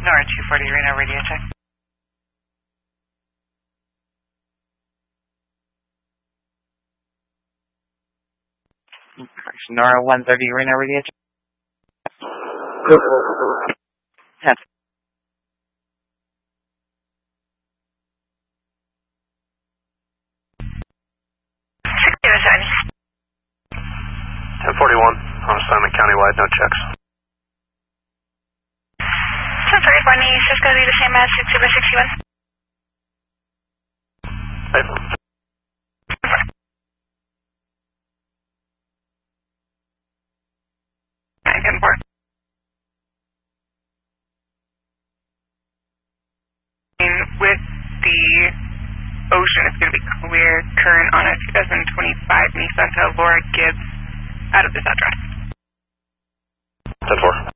Nora 240, Reno, radio check. Nora 130, Reno, radio check. Test. 1041 on assignment countywide, no checks. 1031, is this going to be the same as 60/61? Hey. With the ocean, it's going to be clear current on a 2025 Nissan Laura Gibbs out of this address. 10-4.